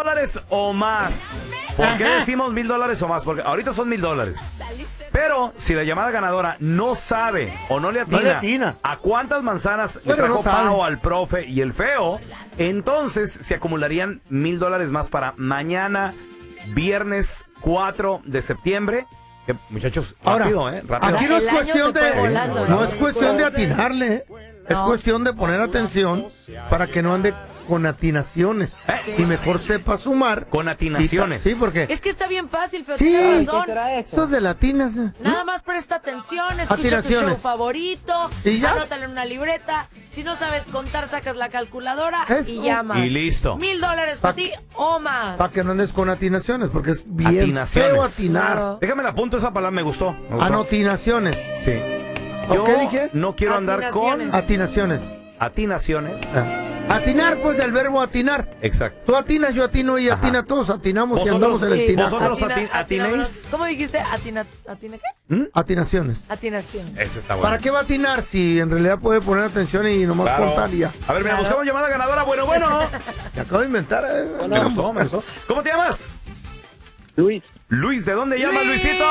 $1,000 o más. ¿Por qué decimos $1,000 o más? Porque ahorita son $1,000. Pero si la llamada ganadora no sabe o no le atina, a cuántas manzanas le trajo Pao al profe y el feo, entonces se acumularían $1,000 más para mañana, viernes 4 de septiembre. Muchachos, rápido, rápido. Aquí no es cuestión de atinarle, es cuestión de poner atención para que no ande con atinaciones y mejor sepa sumar. Con atinaciones. Sí, porque es que está bien fácil, Feo. Sí, tienes razón. Eso de latinas. Nada más presta atención, escucha tu show favorito, anótale en una libreta. Si no sabes contar, sacas la calculadora y llamas. Y listo. $1,000 para ti o más. Para que no andes con atinaciones, porque es bien feo atinar. Claro. Déjame la apunto, esa palabra me gustó. Anotinaciones. Sí. ¿Qué dije? No quiero andar con atinaciones. Atinaciones. Atinar, pues, del verbo atinar. Exacto. Tú atinas, yo atino, y atina, todos atinamos y andamos en el tinar. ¿Vosotros atinéis? ¿Cómo dijiste? ¿Atina qué? Atinaciones. Atinación. Eso está bueno. ¿Para qué va a atinar si en realidad puede poner atención y nomás contar y ya? A ver, mira, buscamos llamada ganadora. Bueno. Te acabo de inventar. Me gustó. ¿Cómo te llamas? Luis. Luis, ¿de dónde llamas, Luisito?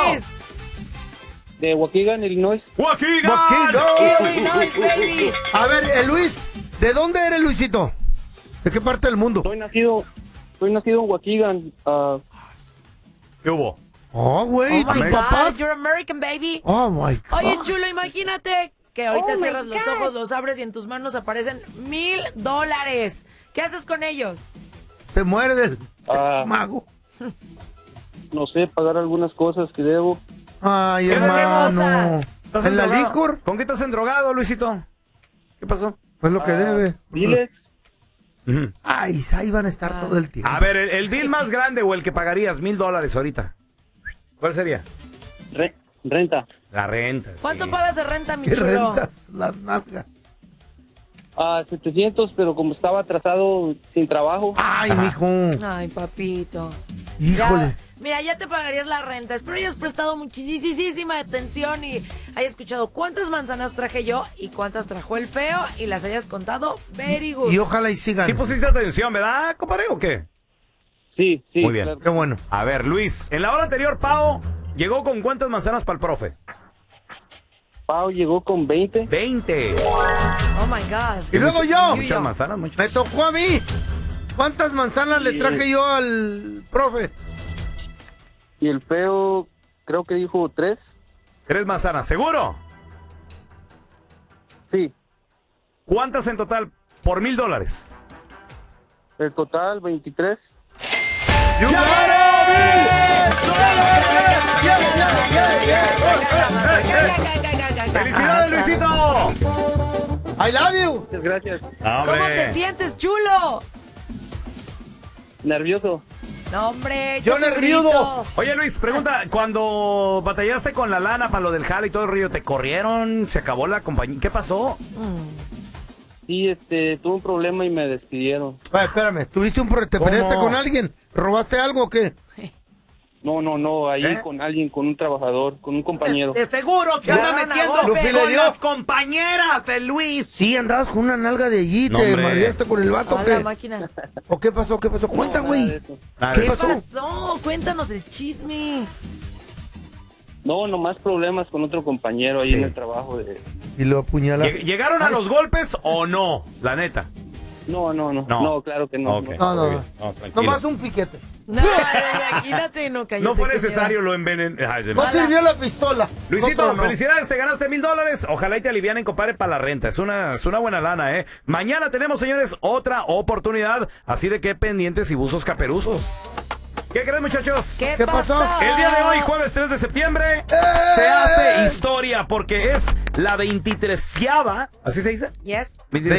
De Waukegan, Illinois. ¡Waukegan! Illinois, baby. A ver, Luis, ¿de dónde eres, Luisito? ¿De qué parte del mundo? Soy nacido en Waukegan. ¿Qué hubo? Oh, güey, oh my ¿tus papás? God, you're American, baby. Oh, my God. Oye, chulo, imagínate que ahorita cierras los ojos, los abres y en tus manos aparecen $1,000. ¿Qué haces con ellos? Se muere del mago. No sé, pagar algunas cosas que debo. Ay, hermano. ¿En la licor? ¿Con qué estás endrogado, Luisito? ¿Qué pasó? Pues lo que debe. Diles. Ay, ahí van a estar todo el tiempo. A ver, el bill más grande o el que pagarías $1,000 ahorita. ¿Cuál sería? Renta. La renta. ¿Cuánto pagas de renta, mi ¿Qué chulo? rentas? Las nalgas. 700, pero como estaba atrasado sin trabajo. Ay, mijo. Ay, papito. Híjole. Ya, mira, ya te pagarías la renta. Espero hayas prestado muchísima atención y hayas escuchado cuántas manzanas traje yo y cuántas trajo el feo y las hayas contado very good. Y ojalá y sigan. ¿Sí pusiste atención, verdad, compadre, o qué? Sí. Muy bien. Claro. Qué bueno. A ver, Luis, en la hora anterior, Pao llegó con cuántas manzanas para el profe. Pao llegó con 20. 20. Oh my God. Y luego yo. Muchas manzanas, muchas. Me tocó a mí. ¿Cuántas manzanas le traje yo al profe? Y el feo, creo que dijo 3. 3 manzanas, ¿seguro? Sí. ¿Cuántas en total por $1,000? El total, 23. ¡Felicidades, Luisito! I love you. Muchas gracias. ¿Cómo te sientes, chulo? Nervioso. No, hombre, Yo nerviudo. Oye, Luis, pregunta, cuando batallaste con la lana para lo del jale y todo el río, ¿te corrieron? ¿Se acabó la compañía? ¿Qué pasó? Sí, tuve un problema y me despidieron. Espérame, ¿te peleaste con alguien? ¿Robaste algo o qué? No, ahí con alguien, con un trabajador, con un compañero. De seguro que anda metiendo con las compañeras de Luis. Sí, andabas con una nalga de allí, No, te hombre. madreaste con el vato, A ¿qué? la máquina. ¿O qué pasó? Cuenta, güey. Nada ¿Qué de eso. pasó? Cuéntanos el chisme. No, nomás problemas con otro compañero ahí en el trabajo de... Y lo apuñalaste. ¿Llegaron a los golpes o no? La neta. No, claro que no. Ok. No. tranquilo. Nomás un piquete. No, imagínate, no cayó. No fue necesario lo envenen. No sirvió la pistola. Luisito, Otro no. felicidades, te ganaste $1,000. Ojalá y te alivianen, compadre, para la renta. Es una buena lana, ¿eh? Mañana tenemos, señores, otra oportunidad. Así de que pendientes y buzos caperuzos. ¿Qué creen, muchachos? ¿Qué pasó? El día de hoy, jueves 3 de septiembre, se hace historia porque es la 23ª, ¿así se dice? Yes.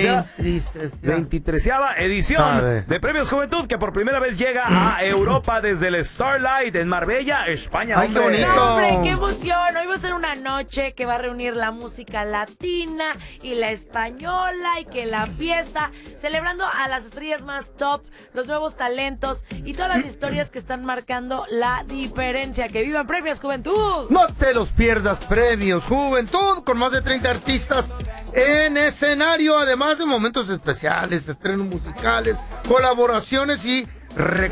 23ª edición de Premios Juventud, que por primera vez llega a Europa desde el Starlight en Marbella, España. ¡Ay, qué bonito! No, hombre, qué emoción. Hoy va a ser una noche que va a reunir la música latina y la española y que la fiesta, celebrando a las estrellas más top, los nuevos talentos y todas las historias que están marcando la diferencia. ¡Que vivan Premios Juventud! No te los pierdas, Premios Juventud, con más de 30 artistas en escenario, además de momentos especiales, estrenos musicales, colaboraciones y